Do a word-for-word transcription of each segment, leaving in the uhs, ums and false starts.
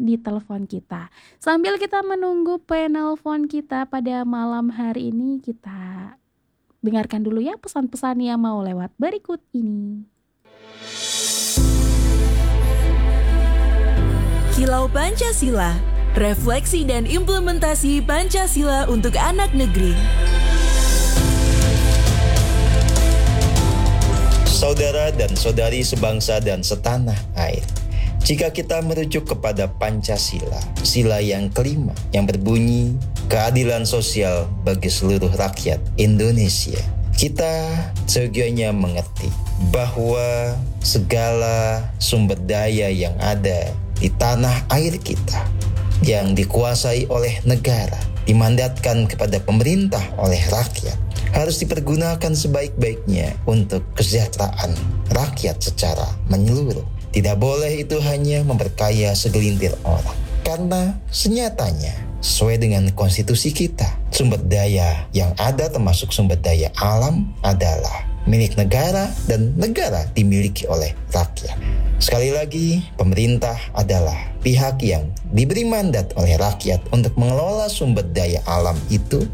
di telepon kita. Sambil kita menunggu penelpon kita pada malam hari ini, kita dengarkan dulu ya pesan-pesan yang mau lewat berikut ini. Kilau Pancasila, refleksi dan implementasi Pancasila untuk anak negeri. Saudara dan saudari sebangsa dan setanah air, jika kita merujuk kepada Pancasila, sila yang kelima yang berbunyi keadilan sosial bagi seluruh rakyat Indonesia, kita seyogyanya mengerti bahwa segala sumber daya yang ada di tanah air kita yang dikuasai oleh negara, dimandatkan kepada pemerintah oleh rakyat, harus dipergunakan sebaik-baiknya untuk kesejahteraan rakyat secara menyeluruh. Tidak boleh itu hanya memperkaya segelintir orang. Karena senyatanya, sesuai dengan konstitusi kita, sumber daya yang ada termasuk sumber daya alam adalah milik negara dan negara dimiliki oleh rakyat. Sekali lagi, pemerintah adalah pihak yang diberi mandat oleh rakyat untuk mengelola sumber daya alam itu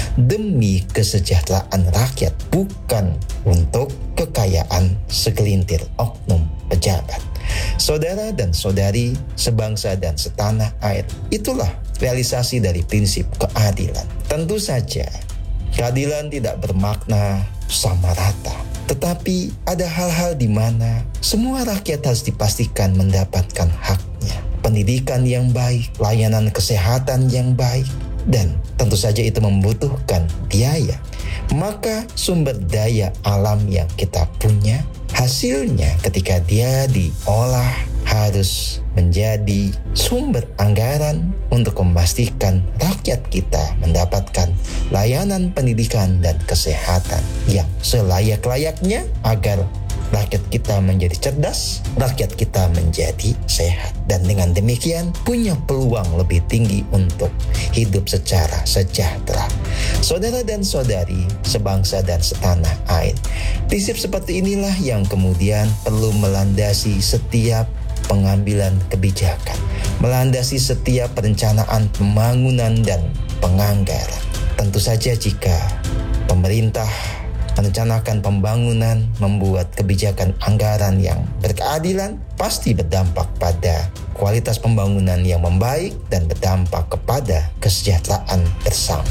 demi kesejahteraan rakyat, bukan untuk kekayaan segelintir oknum pejabat. Saudara dan saudari sebangsa dan setanah air, itulah realisasi dari prinsip keadilan. Tentu saja, keadilan tidak bermakna sama rata. Tetapi ada hal-hal di mana semua rakyat harus dipastikan mendapatkan haknya. Pendidikan yang baik, layanan kesehatan yang baik, dan tentu saja itu membutuhkan biaya. Maka sumber daya alam yang kita punya, hasilnya ketika dia diolah harus menjadi sumber anggaran untuk memastikan rakyat kita mendapatkan layanan pendidikan dan kesehatan yang selayak-layaknya agar rakyat kita menjadi cerdas, rakyat kita menjadi sehat. Dan dengan demikian punya peluang lebih tinggi untuk hidup secara sejahtera. Saudara dan saudari sebangsa dan setanah air, prinsip seperti inilah yang kemudian perlu melandasi setiap pengambilan kebijakan, melandasi setiap perencanaan pembangunan dan penganggaran. Tentu saja jika pemerintah merencanakan pembangunan, membuat kebijakan anggaran yang berkeadilan, pasti berdampak pada kualitas pembangunan yang membaik dan berdampak kepada kesejahteraan bersama.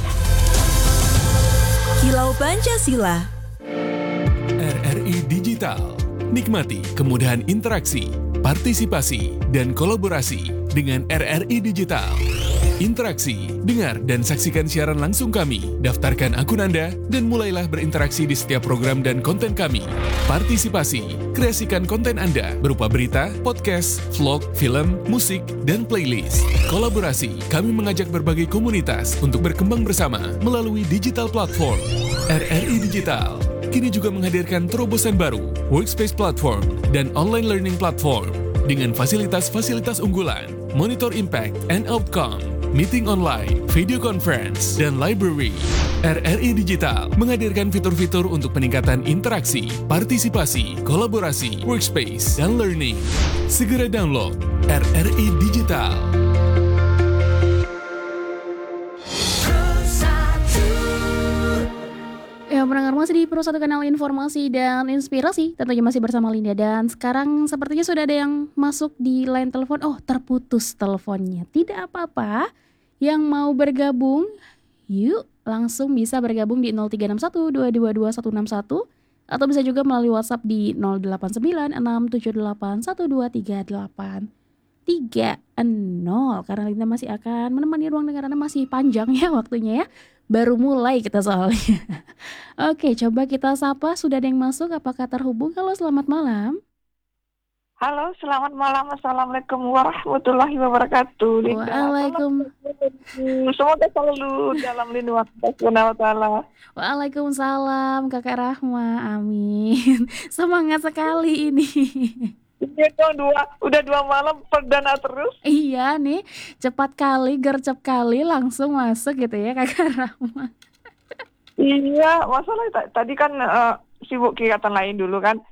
Kilau Pancasila. R R I Digital. Nikmati kemudahan interaksi, partisipasi, dan kolaborasi dengan R R I Digital. Interaksi, dengar dan saksikan siaran langsung kami, daftarkan akun Anda, dan mulailah berinteraksi di setiap program dan konten kami. Partisipasi, kreasikan konten Anda berupa berita, podcast, vlog, film, musik, dan playlist. Kolaborasi, kami mengajak berbagai komunitas untuk berkembang bersama melalui digital platform. R R I Digital kini juga menghadirkan terobosan baru, workspace platform, dan online learning platform dengan fasilitas-fasilitas unggulan, monitor impact and outcome, meeting online, video conference, dan library. R R I Digital menghadirkan fitur-fitur untuk peningkatan interaksi, partisipasi, kolaborasi, workspace, dan learning. Segera download R R I Digital. Ya, pendengar masih di Pro satu Kanal Informasi dan Inspirasi, tentunya masih bersama Linda. Dan sekarang sepertinya sudah ada yang masuk di line telepon. Oh, terputus teleponnya. Tidak apa-apa. Yang mau bergabung, yuk langsung bisa bergabung di nol tiga enam satu dua dua dua satu enam satu atau bisa juga melalui WhatsApp di nol delapan sembilan enam tujuh delapan satu dua tiga delapan tiga nol. Karena Linda masih akan menemani ruang dengar Anda, masih panjang ya waktunya ya. Baru mulai kita soalnya. Oke, coba kita sapa. Sudah ada yang masuk, apakah terhubung? Halo, selamat malam. Halo, selamat malam. Assalamualaikum warahmatullahi wabarakatuh. Waalaikumsalam. Semoga selalu dalam lindungan Allah Subhanahu wa taala. Waalaikumsalam, Kakak Rahma. Amin. Semangat sekali ini. Iya dong, dua, udah dua malam perdana terus. Iya nih, cepat kali, gercep kali langsung masuk gitu ya Kakak Rahma. Iya, masalah t- tadi kan uh, sibuk kegiatan lain dulu kan.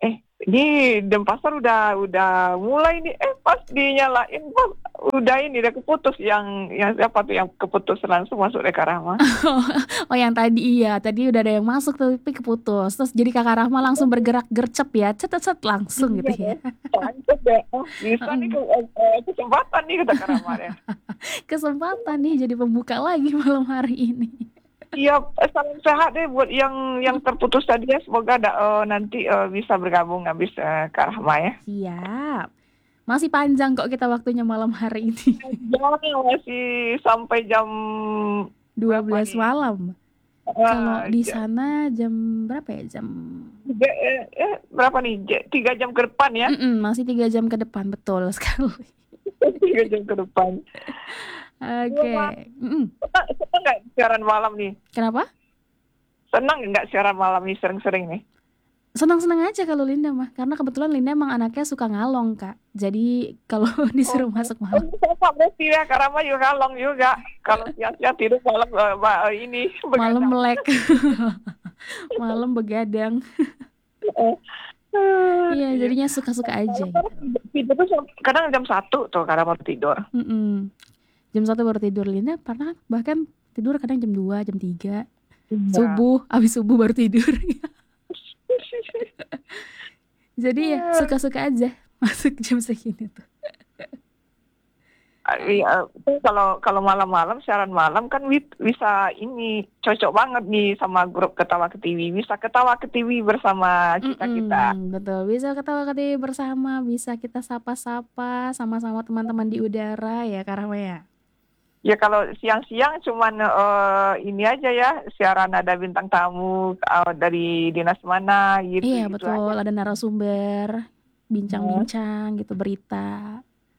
eh ini Denpasar udah udah mulai nih, eh pas dinyalain pas udah ini udah keputus yang yang siapa tuh yang keputus langsung masuk Eka Rahma. Oh yang tadi iya, tadi udah ada yang masuk tapi keputus. Terus jadi Kakak Rahma langsung bergerak gercep ya, cet-cet langsung gitu ya. Lanjut deh, oh, bisa nih ke- eh, kesempatan nih kata Kak Rahma ya. Kesempatan nih jadi pembuka lagi malam hari ini. Iya, eh, salam sehat deh buat yang yang terputus tadi ya. Semoga ada, eh, nanti eh, bisa bergabung habis eh, Kak Rahma ya. Siap. Masih panjang kok kita waktunya malam hari ini. Jangan masih sampai jam dua berapa belas nih? malam. Eh, Kalau di ja- sana jam berapa ya? Jam ja- eh, eh, berapa nih? Ja- Tiga jam ke depan ya. Mm-mm, masih tiga jam ke depan, betul sekali. Tiga jam ke depan. Oke. Mm-mm. Senang, senang nggak siaran malam nih? Kenapa? Senang nggak siaran malam nih sering-sering nih? Senang-senang aja kalau Linda mah, karena kebetulan Linda emang anaknya suka ngalong Kak. Jadi kalau disuruh masuk Oh, malam, sama berarti ya, Kak Rahma juga kalong juga. Kalau siang-siang tidur malam eh, ma- eh, ini malam begadang. melek, malam begadang. Eh, Iya, jadinya suka-suka aja gitu. Tidur tuh sam- kadang jam satu tuh Kak Rahma tidur. Mm-mm. Jam satu baru tidur. Linda pernah bahkan tidur kadang jam dua, jam tiga. Iya. Subuh, abis subuh baru tidur. Jadi ya suka-suka aja masuk jam segini tuh. Ah, iya, itu kalau kalau malam-malam siaran malam kan wi- bisa ini cocok banget nih sama grup ketawa ke T V. Bisa ketawa ke T V bersama kita-kita. Mm-mm, betul, bisa ketawa ketiwi bersama, bisa kita sapa-sapa sama-sama teman-teman di udara ya Kak Rahma ya. Ya kalau siang-siang cuman eh, ini aja ya, siaran ada bintang tamu eh, dari dinas mana gitu. Iya gitu betul, aja. ada narasumber, bincang-bincang gitu, berita.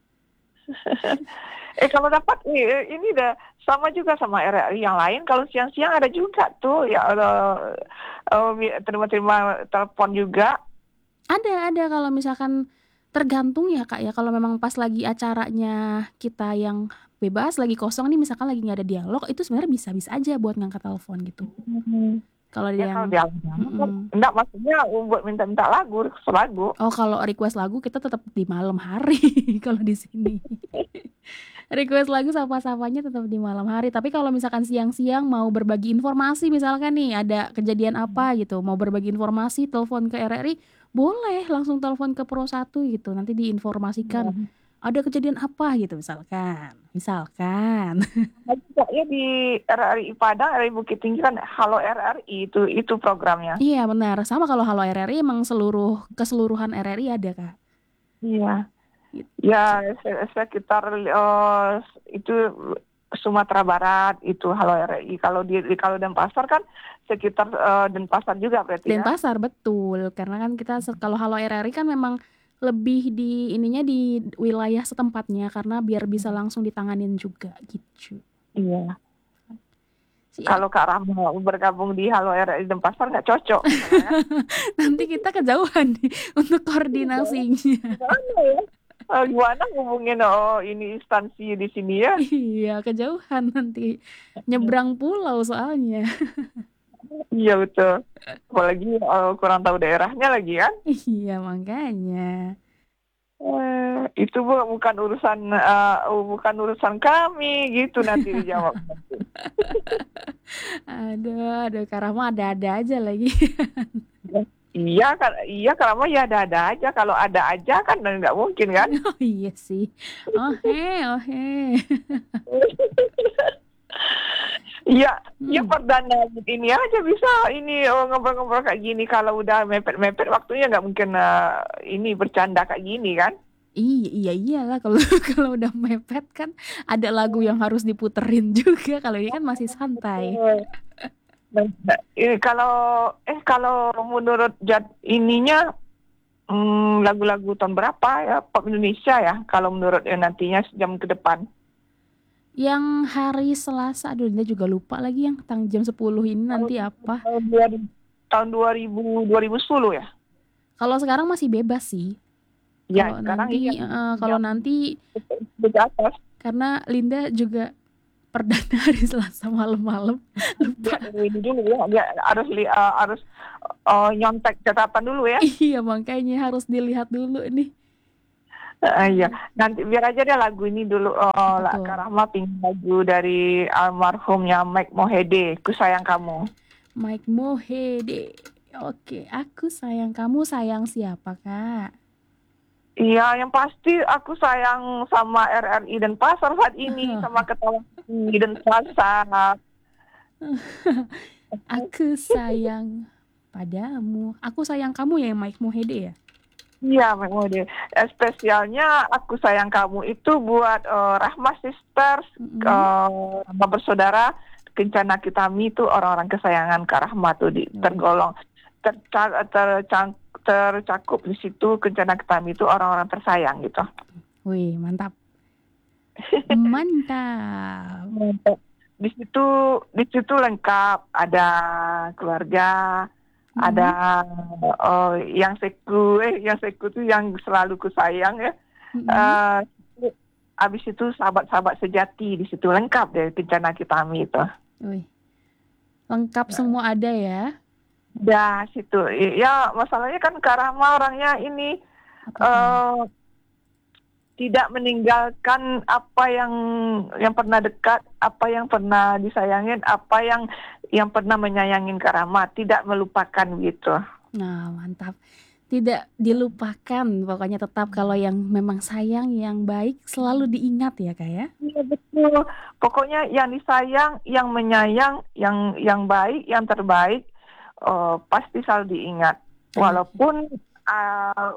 Eh kalau dapat eh, ini udah sama juga sama R R I yang lain. Kalau siang-siang ada juga tuh ya eh, eh, terima-terima telepon juga. Ada, ada kalau misalkan tergantung ya Kak ya, kalau memang pas lagi acaranya kita yang bebas, lagi kosong nih misalkan lagi nggak ada dialog, itu sebenarnya bisa-bisa aja buat ngangkat telepon gitu. Kalau ada Ya yang kalau dia Mm-mm. enggak maksudnya buat minta-minta lagu, lagu. Oh kalau request lagu kita tetap di malam hari kalau di sini. Request lagu sapa-sapanya tetap di malam hari. Tapi kalau misalkan siang-siang mau berbagi informasi, misalkan nih ada kejadian apa gitu, mau berbagi informasi, telepon ke R R I, boleh langsung telepon ke Pro satu gitu. Nanti diinformasikan ada kejadian apa gitu misalkan. Misalkan. Nah, juga ya di R R I Padang, R R I Bukit Tinggi kan Halo R R I itu itu programnya. Iya benar. Sama kalau Halo R R I emang seluruh keseluruhan R R I ada Kak. Iya. Gitu. Ya se- sekitar eh, itu Sumatera Barat itu Halo R R I. Kalau di di- kalau Denpasar kan sekitar eh, Denpasar juga berarti ya. Denpasar betul. Karena kan kita se- kalau Halo R R I kan memang lebih di ininya di wilayah setempatnya karena biar bisa langsung ditanganin juga gitu. Iya. Siap. Kalau Kak Rahma bergabung di Halo R R I Denpasar nggak cocok. Nanti kita kejauhan nih untuk koordinasinya. Gimana ya? Eh, gimana hubungin oh ini instansi di sini ya? Iya, kejauhan nanti. Nyebrang pulau soalnya. Iya betul. Apalagi eh, kurang tahu daerahnya lagi kan? Iya, makanya. Eh, itu bu- bukan urusan eh, bukan urusan kami gitu nanti dijawab. Aduh, aduh Karama ada-ada aja lagi. Iya kan, iya kalau ya ada-ada aja. Kalau ada aja kan nggak mungkin kan? Oh iya sih. Oh he, oh he. Iya, Hmm. ya perdana ini aja bisa ini oh, ngobrol-ngobrol kayak gini. Kalau udah mepet-mepet waktunya nggak mungkin eh, ini bercanda kayak gini kan? Iya, iya iyalah kalau kalau udah mepet kan ada lagu yang harus diputerin juga. Kalau ini kan masih santai. Nah, eh, kalau eh kalau menurut jad ininya hmm, lagu-lagu tahun berapa ya pop Indonesia ya? Kalau menurut eh, nantinya jam ke depan. Yang hari Selasa, aduh Linda juga lupa lagi yang tang jam sepuluh ini nanti apa. Tahun dua ribu, tahun dua ribu, dua ribu sepuluh ya? Kalau sekarang masih bebas sih. Ya, Kalau sekarang nanti iya. eh, kalau Jam nanti ke atas. karena Linda juga perdana hari Selasa malam-malam. Lupa. Dia ini dulu ya, dia harus li, uh, harus uh, nyontek catatan dulu ya. Iya, makanya harus dilihat dulu nih. Uh, iya, nanti biar aja deh lagu ini dulu. Oh, lah, Betul. Kak Rahma pingin lagu dari almarhumnya Mike Mohede, Ku Sayang Kamu. Mike Mohede. Oke, aku sayang kamu, sayang siapa, Kak? Iya, yang pasti aku sayang sama R R I dan pasar saat ini, sama Ketawa Hati dan pasar. Aku sayang padamu. Aku sayang kamu ya, Mike Mohede ya? Iya, Mike Mohede. Eh, Spesialnya aku sayang kamu itu buat eh, Rahma Sisters, Mm-mm. eh, sama bersaudara Kencana Kitami itu orang-orang kesayangan Kak Rahma tuh di, tergolong terca- tercang- tercakup di situ. Kencana Kitami itu orang-orang tersayang gitu. Wih, mantap. Mantap. Mantap. Di situ di situ lengkap, ada keluarga, Mm-mm. ada oh, yang seku eh yang seku tuh yang selalu ku sayang ya. Mm-mm. Eh, habis itu sahabat-sahabat sejati di situ lengkap deh Kencana Kitami itu. Wih. Lengkap semua ada ya. Dah situ. Ya masalahnya kan Kak Rahma orangnya ini Apa tuh? eh tidak meninggalkan apa yang yang pernah dekat, apa yang pernah disayangin, apa yang yang pernah menyayangin Kak Rahma, tidak melupakan gitu. Nah, mantap. Tidak dilupakan, pokoknya tetap kalau yang memang sayang, yang baik selalu diingat ya, Kak ya. Iya betul. Pokoknya yang disayang, yang menyayang, yang yang baik, yang terbaik, eh, pasti selalu diingat. Walaupun uh,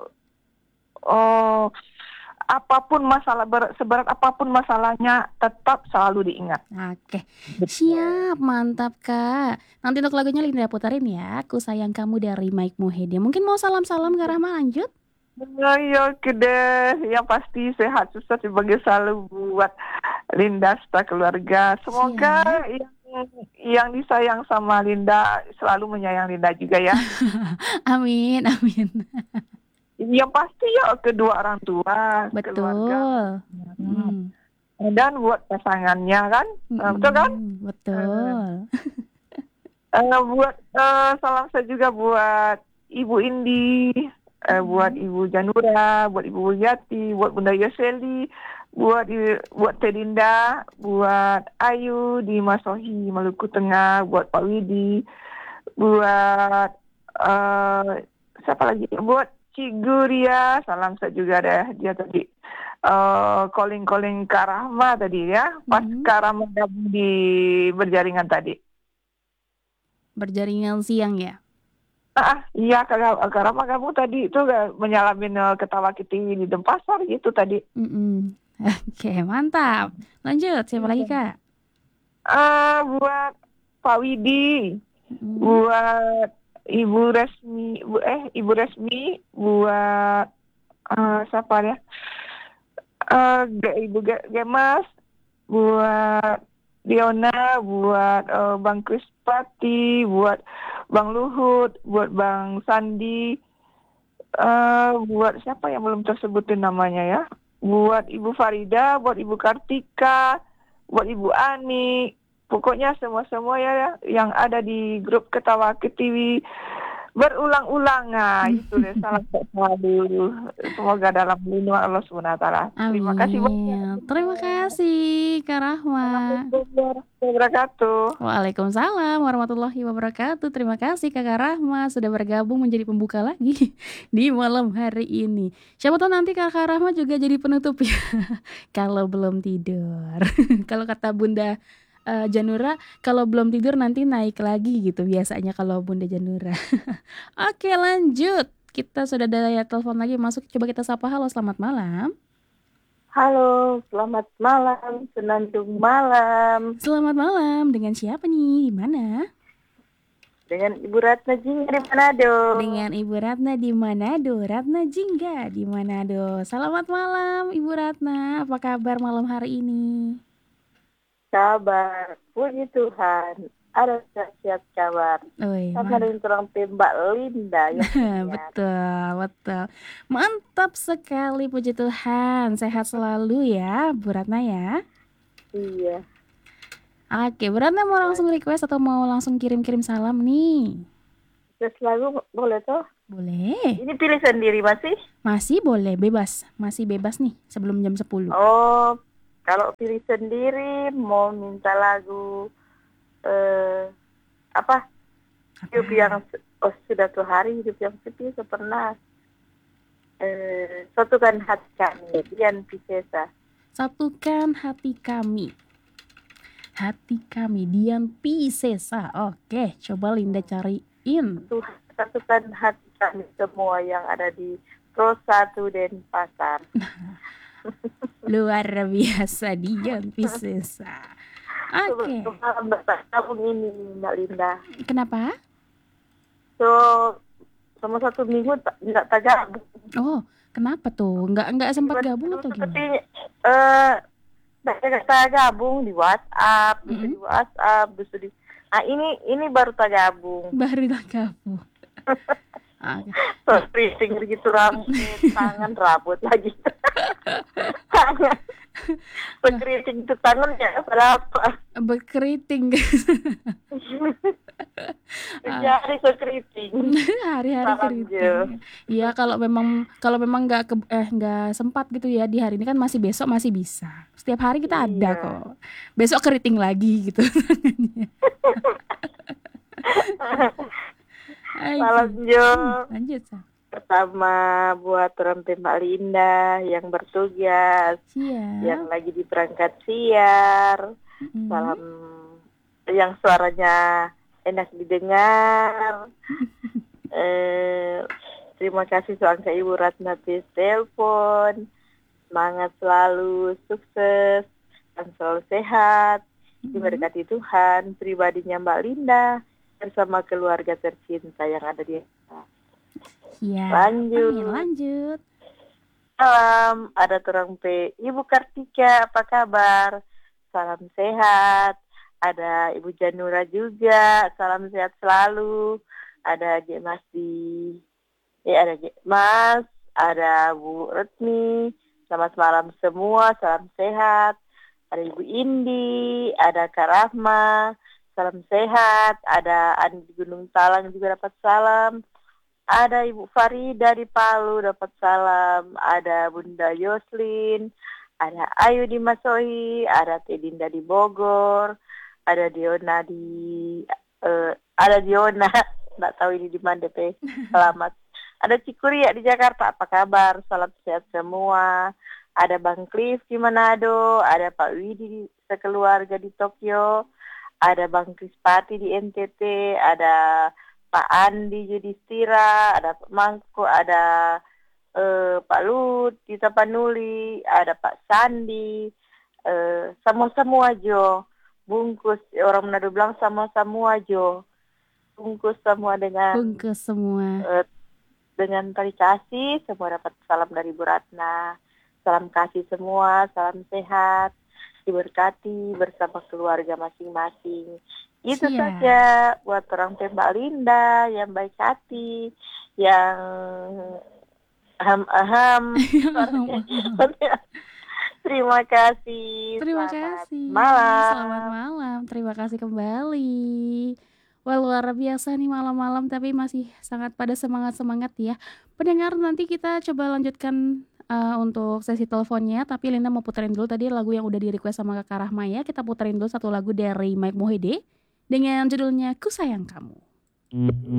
oh, apapun masalah ber, seberat apapun masalahnya, tetap selalu diingat. Oke, siap, mantap Kak. Nanti untuk lagunya Linda putarin ya, Aku Sayang Kamu dari Mike Mohede. Mungkin mau salam-salam Kak Rahma, lanjut? Ya, oke deh. Yang pasti sehat susah sebagai selalu buat Linda serta keluarga. Semoga yang yang disayang sama Linda selalu menyayang Linda juga ya. Amin, amin. Yang pasti ya kedua orang tua, keluarga. Betul. Hmm. Dan buat pasangannya kan, Mm-mm, betul kan? Betul. Eh, buat eh, salam saya juga buat Ibu Indi, eh, buat Ibu Janura, buat Ibu Yati, buat Bunda Yoseli, buat i- buat Tedinda, buat Ayu di Masohi Maluku Tengah, buat Pak Widi, buat eh, siapa lagi? Buat Ciguria, salam saya juga deh dia tadi. Eh, calling-calling Kak Rahma tadi ya, pas Mhm. Kak Rahma gabung di berjaringan tadi. Berjaringan siang ya. Ah, iya Kak, Kak Rahma kamu tadi itu gak menyalamin eh, ketawa kita di Denpasar gitu tadi. Mm-mm. Oke, mantap. Lanjut, siapa lagi Kak? Ah, buat Pak Widi, Mm. buat Ibu Resmi, bu, eh Ibu Resmi, buat eh, siapa ya? Eh, Ge- Ibu Ge- Gemas, buat Diona, buat eh, Bang Krispati, buat Bang Luhut, buat Bang Sandi, eh, buat siapa yang belum tersebutin namanya ya? Buat Ibu Farida, buat Ibu Kartika, buat Ibu Ani, pokoknya semua-semua ya yang ada di grup Ketawa Ketiwi berulang-ulang. Nah, itu deh salam selalu. Semoga dalam lindungan Allah subhanahu wa taala. Terima kasih banyak. Amin. Terima kasih Kak Rahma. Assalamualaikum warahmatullahi wabarakatuh. Waalaikumsalam warahmatullahi wabarakatuh. Terima kasih Kakak Rahma sudah bergabung menjadi pembuka lagi di malam hari ini. Siapa tahu nanti Kakak Rahma juga jadi penutup ya. Kalau belum tidur. Kalau kata Bunda eh, Janura, kalau belum tidur nanti naik lagi gitu biasanya kalau Bunda Janura. Oke, lanjut. Kita sudah ada ya telepon lagi masuk. Coba kita sapa. Halo, selamat malam. Halo, selamat malam, senandung malam. Selamat malam. Dengan siapa nih? Di mana? Dengan Ibu Ratna Jingga di Manado. Dengan Ibu Ratna di Manado. Ratna Jingga di Manado. Selamat malam Ibu Ratna. Apa kabar malam hari ini? Kabar, puji Tuhan, ada sehat kabar. Oi, Sama man- dengan orang Mbak Linda ya. betul, betul. Mantap sekali, puji Tuhan. Sehat selalu ya, Bu Ratna ya. Iya. Oke, berarti mau langsung request atau mau langsung kirim-kirim salam nih? Terus lagu boleh tuh? Boleh. Ini pilih sendiri masih? Masih boleh, bebas. Masih bebas nih sebelum jam sepuluh. Oh, kalau pilih sendiri mau minta lagu eh apa? Hidup yang oh, sudah tuh hari hidup yang sepi sempurna. Eh, satukan hati kami, Dian Piscesa. Satukan hati kami. Hati kami, Dian Piscesa. Oke, coba Linda cariin. Tuhan, satukan hati kami semua yang ada di Pro satu Denpasar. Luar biasa, Dian Piscesa. Oke. Malam bergabung ini Mbak Linda. Kenapa? So, sama satu minggu tak nggak tak gabung. Oh, kenapa tuh? Nggak nggak sempat gabung atau Seperti gimana? eh nggak tak gabung di WhatsApp, bisa Mm-mm. di WhatsApp, bisa di. Nah ini ini baru tak gabung. Baru tak gabung. Oke. So, keriting gitu rambut, tangan rambut lagi. Tangan. Berkeriting itu tangannya berapa? Berkeriting. Jadi sekeriting. Hari-hari Salam, Jo. keriting. Iya, kalau memang kalau memang nggak ke- eh nggak sempat gitu ya di hari ini kan masih besok masih bisa. Setiap hari kita ada Iya. kok. Besok keriting lagi gitu. Ayo. Salam Jo. Hmm, lanjut, Sa. Pertama buat orang Mbak Linda yang bertugas, Siap. yang lagi di perangkat siar. Mm-mm. Salam yang suaranya enak didengar. eh, terima kasih seorang Ibu Ratna Pis telepon. Semangat selalu, sukses, dan selalu sehat. Diberkati Tuhan, pribadinya Mbak Linda bersama keluarga tercinta yang ada di Siap. Lanjut. Amin, lanjut. Salam, ada turang P. Ibu Kartika, apa kabar? Salam sehat. Ada Ibu Janura juga, salam sehat selalu. Ada G Mas di, eh ada G Mas, ada Bu Retmi. Selamat malam semua, salam sehat. Ada Ibu Indi, ada Kak Rahma, salam sehat. Ada Andi di Gunung Talang juga dapat salam. Ada Ibu Farida di Palu dapat salam, ada Bunda Yoslin, ada Ayu di Masohi, ada Tedinda di Bogor, ada Diona di, uh, ada Diona, nggak tahu ini di mana deh, selamat. Ada Cikuria di Jakarta, apa kabar? Salam sehat semua. Ada Bang Cliff di Manado, ada Pak Widi sekeluarga di Tokyo, ada Bang Krispati di N T T, ada Pak Andi Yudhistira, ada Pak Mangko, ada uh, Pak Lut di Tapanuli, ada Pak Sandi, uh, semua-semua Jo, bungkus, orang Manado bilang sama-semua Jo, bungkus semua dengan Bungkus semua. uh, dengan tali kasih, semua dapat salam dari Bu Ratna, salam kasih semua, salam sehat, diberkati bersama keluarga masing-masing. Itu Siap. saja buat orang Mbak Linda yang baik hati, yang aham-aham. Terima kasih. Terima Selamat kasih. malam. Selamat malam. Terima kasih kembali. Wah, luar biasa nih malam-malam tapi masih sangat pada semangat-semangat ya. Pendengar, nanti kita coba lanjutkan uh, untuk sesi teleponnya, tapi Linda mau puterin dulu tadi lagu yang udah di request sama Kakak Rahma ya. Kita puterin dulu satu lagu dari Mike Mohede dengan judulnya Ku Sayang Kamu.